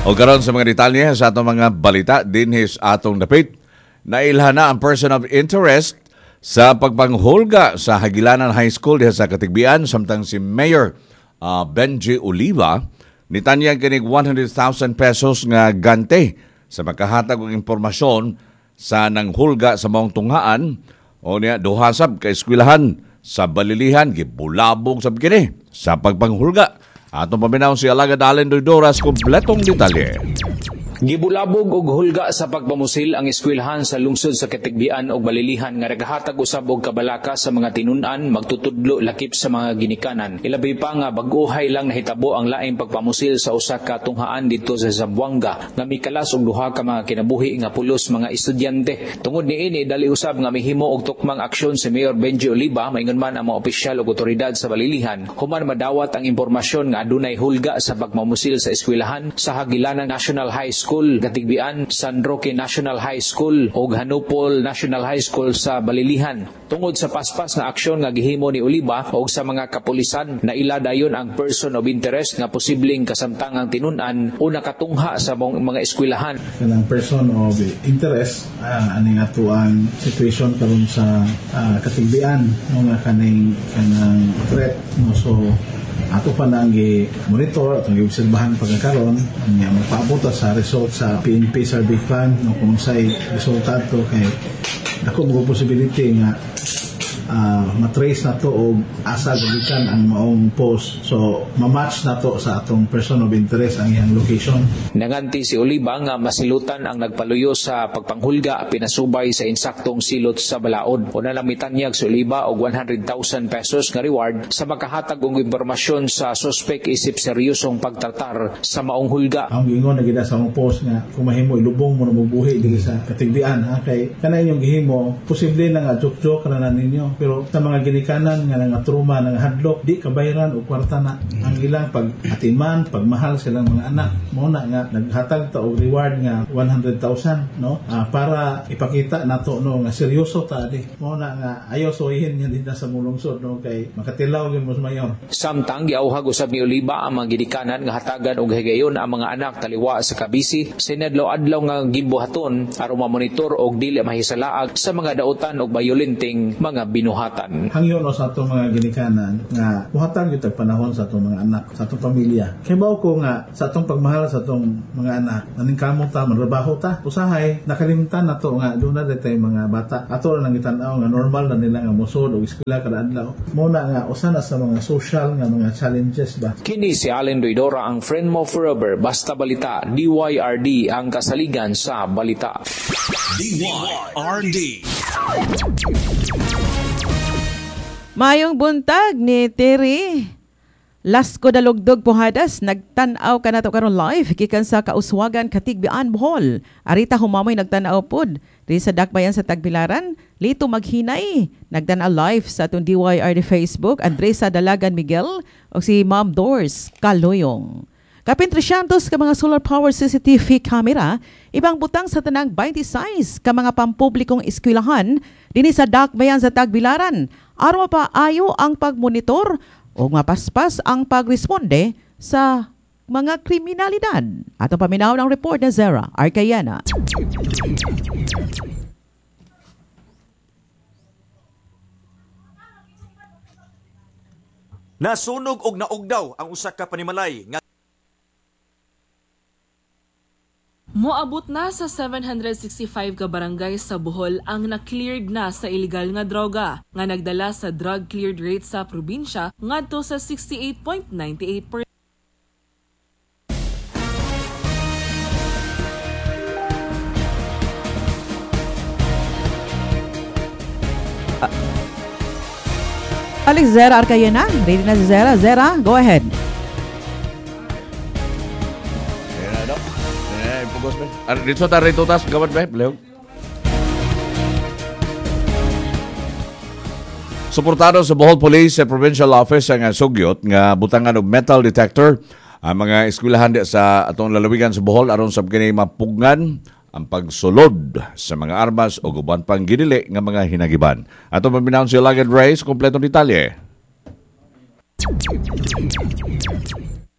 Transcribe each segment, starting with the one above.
O karon sa mga detalye sa atong mga balita dinhis atong dapit, nailhan na ang person of interest sa pagpanghulga sa Hagilanan High School diha sa Katigbian samtang si Mayor Benji Oliva nitanyag kinig 100,000 pesos nga gante sa makahatag og impormasyon sa nanghulga sa maong tunghaan o niya duhasab ka eskwelahan sa balilihan gibulabog sab kini sa pagpanghulga. Atong paminaw si Alagad Allen Doras kompletong detalye. Gibulabog og hulga sa pagpamusil ang eskwelahan sa lungsod sa Katigbian og balilihan nga nagahatag usab og kabalaka sa mga tinun-an magtutudlo lakip sa mga ginikanan. Ilabi pa nga bag-ohay lang nahitabo ang laing pagpamusil sa usa ka tunghaan didto sa Zamboanga nga mikalas og duha ka mga kinabuhi nga pulos mga estudyante. Tungod niini dali usab nga mihimo og tukmang aksyon si Mayor Benji Oliva maingon man ang mga opisyal ug otoridad sa balilihan human madawat ang impormasyon nga adunay hulga sa pagpamusil sa eskwelahan sa Hagilanan National High School, Katigbian, San Roque National High School ug Hanupol National High School sa balilihan. Tungod sa paspas nga aksyon nga gihimo ni Oliva ug sa mga kapulisan na ila dayon ang person of interest nga posibleng kasamtangang tinun-an o nakatungha sa mga eskwelahan. Kanang person of interest ani ato ang situation karon sa Katigbian nga kanang threat no, so ato pa nang monitor at i-obserbahan pagkakaroon niya magpaabot sa result sa PNP survey plan no, kung sa'y resulta to kay ako mga possibility nga matrace na to o asa gabikan ang maong post, so mamatch na to sa atong person of interest ang iyang location. Nanganti si Oliva nga masilutan ang nagpaluyo sa pagpanghulga pinasubay sa insaktong silot sa balaod. Una lang mitanyag si Oliva og 100,000 pesos nga reward sa makahatag og impormasyon sa suspect isip seryosong pagtratar sa maong hulga. Ang gingon na gida sa mong post nga kung mahimo ilubong mo na mabuhi dili sa Katigbian kay kana inyong gihimo posible na nga joke-joke na ninyo. Pero sa mga ginikanan nga truma nga hadlok di kabayaran o kwarta na ang ilang pag-atiman, pagmahal silang mga anak. Muna nga naghatag ta og reward nga 100,000 no para ipakita nato no nga seryoso ta di. Muna nga ayo soihin nga dito sa mulungsod no kay makatilaw gyud mo mayor. Samtang giauhag usab ni Oliva ang mga ginikanan nga hatagan og higayon ang mga anak taliwa sa Kabisi sinadlaw-adlaw nga gimbuhaton aron mamonitor og dili mahisalaag sa mga dautan og bayolenteng mga binuhatan. Hangyo no sa atong mga ginikanan nga buhatan gyud panahon sa atong mga anak, sa atong pamilya. Kay mao ko nga sa atong pagmahal sa atong mga anak, naningkamot ta, manrabaho ta. Usahay nakalimtan nato nga duna detay mga bata. Ato lang gitan-aw nga normal na nila nga mosud og eskwela kada adlaw. Muna nga usa na sa mga social nga mga challenges ba. Kini si Allen Doidora ang friend mo forever basta balita DYRD ang kasaligan sa balita. DYRD. Mayong buntag ni Terry. Lasko dalugdog puhadas nagtan-aw ka nato karon live gikan sa Kauswagan Katigbian Bohol. Arita humamoy nagtan-aw pod diri sa Dakbayan sa Tagbilaran. Lito maghinay nagtan-aw live sa atong DYRD Facebook. Andresa Dalagan Miguel o si Ma'am Doors Kaloyong. Kapin 300 ka mga solar power CCTV camera, ibang butang sa tanang 26 ka mga pampublikong eskwelahan dinhi sa Dakbayan sa Tagbilaran. Aron mapaayo ang pagmonitor o mapaspas ang pagresponde sa mga kriminalidad. Atong paminaw ng report na Zara Arcayana. Nasunog og naugdaw ang usa ka panimalay nga moabot na sa 765 ka barangay sa Bohol ang na-cleared na sa illegal nga droga nga nagdala sa drug cleared rate sa probinsya ngadto sa 68.98%. Alex Zera Arcayana, ready na si Zera. Zera, go ahead. Dito ta rito tas gawad ba? Leo. Suportado sa Bohol Police Provincial Office ang sugyot nga butangan og metal detector ang mga eskwelahan sa atong lalawigan sa Bohol aron sa kini mapugngan ang pagsulod sa mga armas o uban pang ginili nga mga hinagiban. Atong paminawon si Lagad Race kompletong detalye.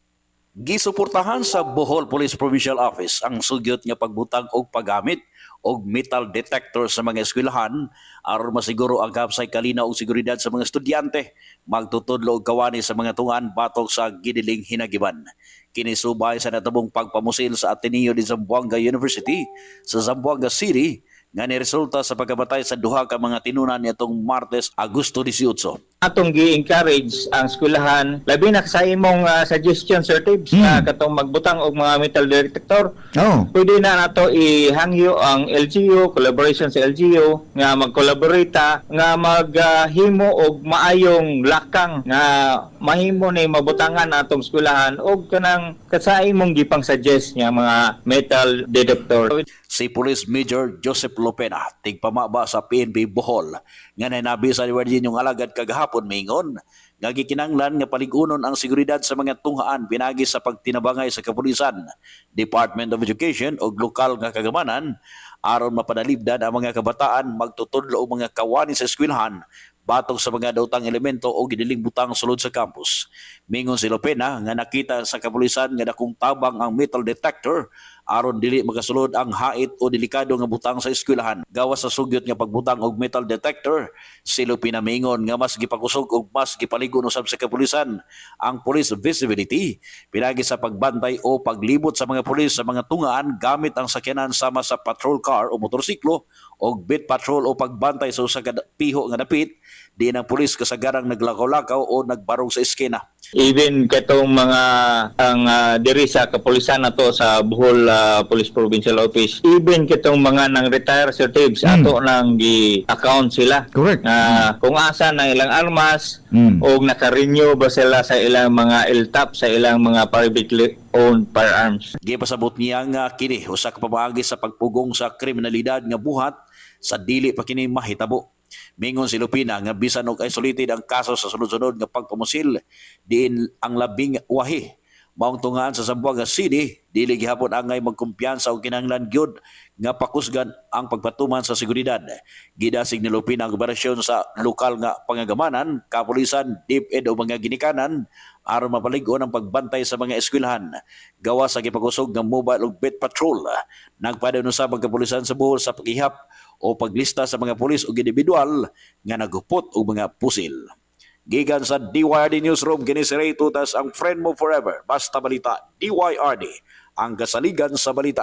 Gisuportahan sa Bohol Police Provincial Office ang sugyot nga pagbutang og paggamit og metal detector sa mga eskwelahan aron masiguro ang kapsay kalinaw og seguridad sa mga estudyante magtutudlo og kawani sa mga tungan batok sa giniling hinagiban. Kini subay sa natabong pagpamusil sa Ateneo de Zamboanga University sa Zamboanga City nga niresulta sa pagkamatay sa duha ka mga tinunan nitong Martes, Agosto 18. Atong gi-encourage ang eskwelahan labi na sa imong suggestion Sir Tibbs katong magbutang og mga metal detector. Pwede na nato ihangyo ang LGU, collaboration sa LGU nga mag-collaborate nga maghimo og maayong lakang nga mahimo ni mabutangan atong eskwelahan og kanang sa imong gipang suggest nga mga metal detector. Si Police Major Joseph Lopena, tigpamaba sa PNP Bohol, nga nainabi sa liwadin yung alagad kagahapon mingon, nga gikinanglan nga paligunon ang seguridad sa mga tunghaan pinagi sa pagtinabangay sa kapulisan, Department of Education o lokal nga kagamanan, aron mapanalibdan ang mga kabataan magtutudlo og mga kawani sa eskwelahan batok sa mga dautang elemento o giniling butang sulod sa campus. Mingon si Lopena nga nakita sa kapulisan nga dakong tabang ang metal detector aron dili makasulod ang hait o delikado nga butang sa eskwelahan. Gawas sa sugyot nga pagbutang og metal detector, si Lopena mingon nga mas gipakusog og mas gipaligon usab sa kapulisan ang police visibility pinagi sa pagbantay o paglibot sa mga pulis sa mga tungaan gamit ang sakyanan sama sa patrol car o motorsiklo o beat patrol o pagbantay sa usa ka piho nga dapit. Di ng pulis kasagarang naglakaw-lakaw o nagbarog sa eskena. Even katong mga ang diri sa kapulisan nato sa Bohol Police Provincial Office, even katong mga nang retire Sir Tibbs, ato nang gi-account sila. Correct. Kung asa na ilang armas o naka-renew ba sila sa ilang mga LTAP, sa ilang mga privately owned firearms. Gipasabot niya nga kini usa ka pamaagi sa pagpugong sa kriminalidad nga buhat sa dili pa kini mahitabo. Mingon si Lopena nga bisan og isolated ang kaso sa sunod-sunod nga pagpamusil diin ang labing wahi maong tungaan sa Zamboanga City dili gihapon angay magkumpiyansa og kinahanglan gyud nga pakusgan ang pagpatuman sa seguridad. Gidasig ni Lopena ang operasyon sa lokal nga pangagamanan, kapulisan, DepEd o mga ginikanan aron mapaligon ang pagbantay sa mga eskwelahan. Gawas sa gipakusog ng mobile ug beat patrol, nagpadano sa mga kapulisan sa Bohol sa paghihap o paglista sa mga pulis o individual nga nagupot og mga pusil. Gikan sa DYRD Newsroom, kini si Ray Tutas, ang friend mo forever. Basta balita, DYRD, ang kasaligan sa balita.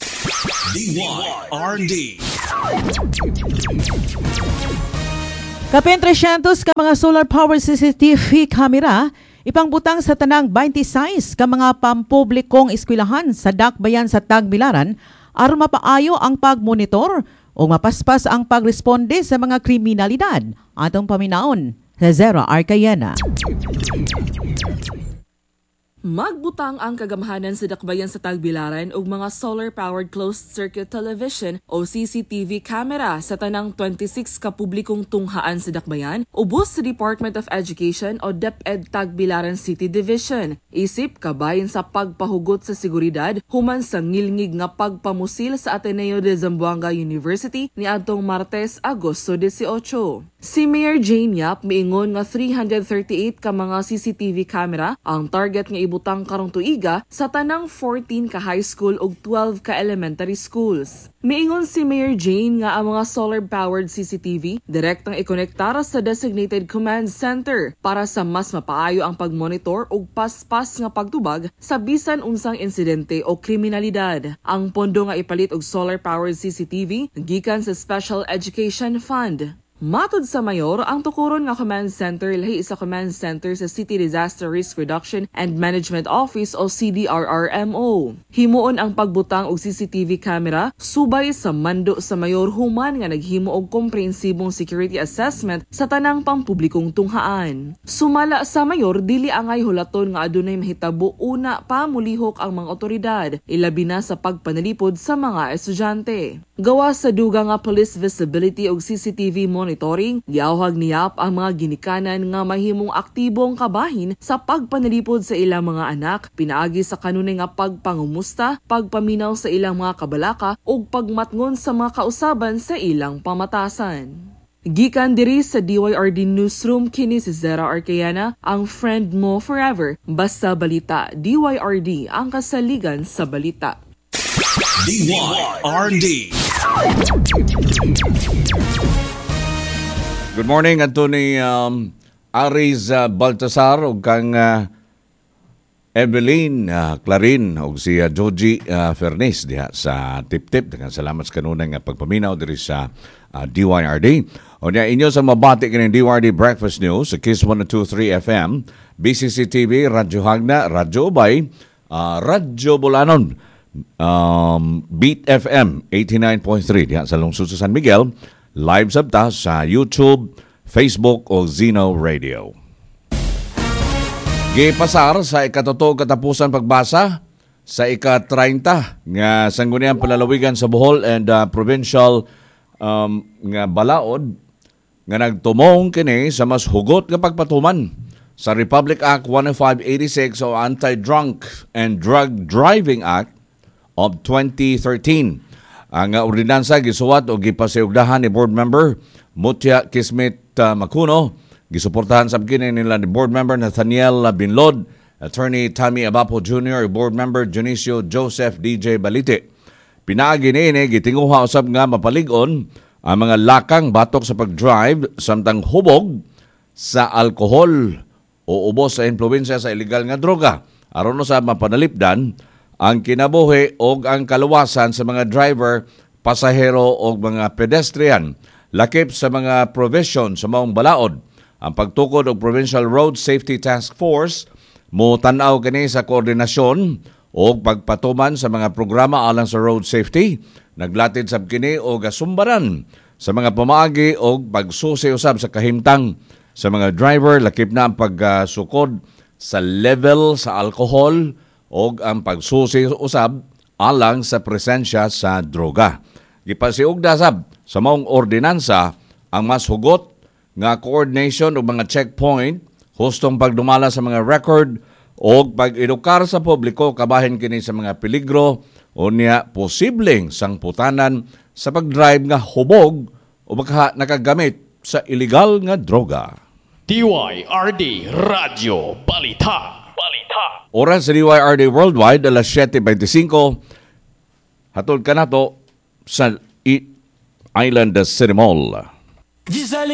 DYRD. Kapin 300 ka mga solar power CCTV camera ipangbutang sa tanang 26 ka mga pampublikong eskwelahan sa Dakbayan sa Tagbilaran aron mapaayo ang pagmonitor o mapaspas ang pagresponde sa mga kriminalidad. Atong paminaon sa Zero Arcayena. Magbutang ang kagamahanan sa Dakbayan sa Tagbilaran og mga solar-powered closed-circuit television o CCTV camera sa tanang 26 ka publikong tunghaan sa Dakbayan ubos sa Department of Education o DepEd Tagbilaran City Division. Isip kabayin sa pagpahugot sa seguridad human sa ngilngig nga pagpamusil sa Ateneo de Zamboanga University niadtong Martes, Agosto 18. Si Mayor Jane Yap miingon nga 338 ka mga CCTV camera ang target nga ibutang karong tuiga sa tanang 14 ka high school ug 12 ka elementary schools. Miingon si Mayor Jane nga ang mga solar-powered CCTV direktang ikonektar sa designated command center para sa mas mapaayo ang pagmonitor ug paspas nga pagtubag sa bisan unsang insidente o kriminalidad. Ang pondo nga ipalit og solar-powered CCTV gikan sa Special Education Fund. Matod sa mayor, ang tukuron nga command center lahi sa command center sa City Disaster Risk Reduction and Management Office o CDRRMO. Himuon ang pagbutang og CCTV camera subay sa mando sa mayor human nga naghimo og komprehensibong security assessment sa tanang pampublikong tunghaan. Sumala sa mayor, dili angay hulaton nga adunay mahitabo una pa mulihok ang mga otoridad, ilabi na sa pagpanalipod sa mga estudyante. Gawa sa duga nga police visibility og CCTV monitoring, giawhag ni Yap ang mga ginikanan nga mahimong aktibong kabahin sa pagpanalipod sa ilang mga anak, pinaagi sa kanunay nga pagpangumusta, pagpaminaw sa ilang mga kabalaka ug pagmatngon sa mga kausaban sa ilang pamatasan. Gikan diri sa DYRD Newsroom kini si Zara Arcayana, ang friend mo forever. Basta balita, DYRD ang kasaligan sa balita. DYRD. Good morning, Anthony Aris Baltasar ug kang Evelyn Clarin ug si Joji Fernes diha sa Tip-Tip. Daghang salamat sa kanunay nga pagpaminaw diri sa DYRD. O niya inyo sa mabati kining DYRD Breakfast News sa Kiss 102.3 FM, BCC TV, Radyo Hagna, Radyo Ubay, Radyo Bulanon, Beat FM 89.3 diha sa lungsod sa San Miguel. Live sabta sa YouTube, Facebook o Zeno Radio. Gipasar sa ikatuto katapusan pagbasa sa ika-30 nga sangguniang palalawigan sa Bohol and provincial nga balaod nga nagtumong kini sa mas hugot nga pagpatuman sa Republic Act 10586 o Anti-Drunk and Drug Driving Act of 2013. Ang ordinansa gisuwat o gipasiugdahan ni board member Mutya Kismet Macuno, gisuportahan sab kini nila ni board member Nathaniel Binlod, attorney Tammy Abapo Jr., board member Junicio Joseph DJ Balite. Pinaagi niini gitinguha usab nga mapalig-on ang mga lakang batok sa pag-drive samtang hubog sa alkohol o ubos sa impluwensya sa illegal nga droga aron sa mapanalipdan ang kinabuhi o ang kaluwasan sa mga driver, pasahero o mga pedestrian. Lakip sa mga provision sa maong balaod. Ang pagtukod og Provincial Road Safety Task Force mo tan-aw kini sa koordinasyon o pagpatuman sa mga programa alang sa road safety. Naglatid sab kini og gasumbaran sa mga pamaagi o pagsusi usab sa kahimtang sa mga driver. Lakip na ang pagsukod sa level sa alcohol o ang pagsusi usab alang sa presensya sa droga. Gipasiugda sab sa maong ordinansa ang mas hugot nga coordination o mga checkpoint, hustong pagdumala sa mga record o pag-edukar sa publiko kabahin kini sa mga peligro o niya posibleng sangputanan sa pag-drive nga hubog o baka nakagamit sa illegal nga droga. DYRD Radio Balita. Oras sa DYRD Worldwide, alas 7:25. Hatod ka na to sa Island City Mall.